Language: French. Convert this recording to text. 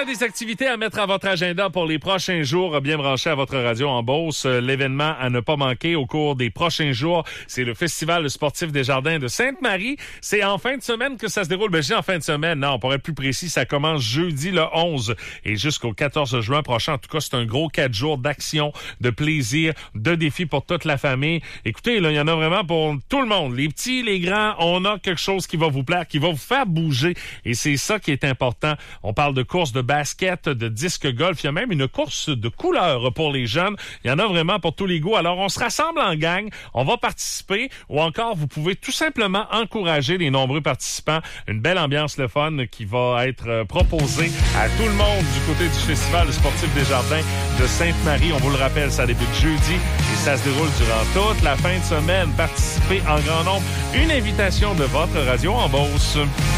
fois des activités à mettre à votre agenda pour les prochains jours, bien branché à votre radio en Beauce. L'événement à ne pas manquer au cours des prochains jours, c'est le Festival sportif des Jardins de Sainte-Marie. C'est en fin de semaine que ça se déroule. Ben, je dis en fin de semaine. Non, pour être plus précis, ça commence jeudi le 11 et jusqu'au 14 juin prochain. En tout cas, c'est un gros 4 jours d'action, de plaisir, de défis pour toute la famille. Écoutez, là, il y en a vraiment pour tout le monde. Les petits, les grands, on a quelque chose qui va vous plaire, qui va vous faire bouger. Et c'est ça qui est important. On parle de courses de basket, de disque golf. Il y a même une course de couleurs pour les jeunes. Il y en a vraiment pour tous les goûts. Alors, on se rassemble en gang. On va participer ou encore, vous pouvez tout simplement encourager les nombreux participants. Une belle ambiance, le fun, qui va être proposée à tout le monde du côté du Festival sportif des Jardins de Sainte-Marie. On vous le rappelle, ça débute jeudi et ça se déroule durant toute la fin de semaine. Participez en grand nombre. Une invitation de votre radio en Beauce.